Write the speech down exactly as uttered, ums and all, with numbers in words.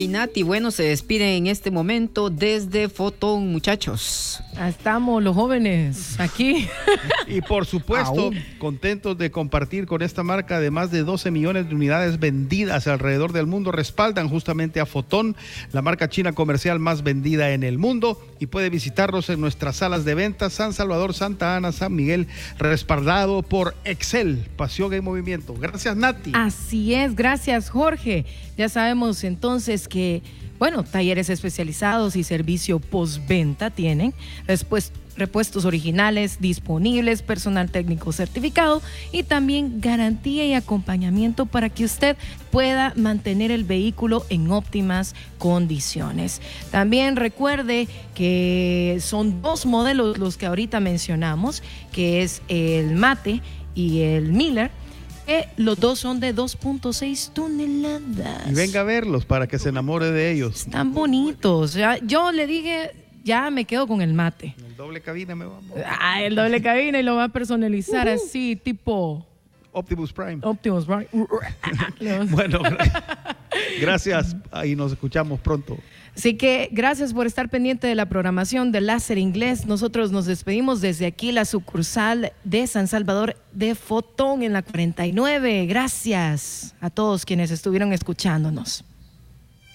Y Nati, bueno, se despide en este momento desde Fotón, muchachos. Estamos los jóvenes aquí. Y por supuesto, Aún. contentos de compartir con esta marca de más de doce millones de unidades vendidas alrededor del mundo. Respaldan justamente a Fotón, la marca china comercial más vendida en el mundo. Y puede visitarnos en nuestras salas de venta: San Salvador, Santa Ana, San Miguel, respaldado por Excel, pasión en movimiento. Gracias, Nati. Así es, gracias, Jorge. Ya sabemos entonces que, bueno, talleres especializados y servicio postventa tienen, después repuestos originales disponibles, personal técnico certificado y también garantía y acompañamiento para que usted pueda mantener el vehículo en óptimas condiciones. También recuerde que son dos modelos los que ahorita mencionamos, que es el Mate y el Miller. Que los dos son de dos punto seis toneladas. Y venga a verlos para que se enamore de ellos. Están bonitos. Ya, yo le dije, ya me quedo con el Mate. El doble cabina me va a... Ah, el doble cabina y lo va a personalizar uh-huh. así, tipo... Optimus Prime. Optimus Prime. Bueno, gracias. Ahí nos escuchamos pronto. Así que gracias por estar pendiente de la programación de Láser Inglés. Nosotros nos despedimos desde aquí, la sucursal de San Salvador de Fotón en la cuarenta y nueve. Gracias a todos quienes estuvieron escuchándonos.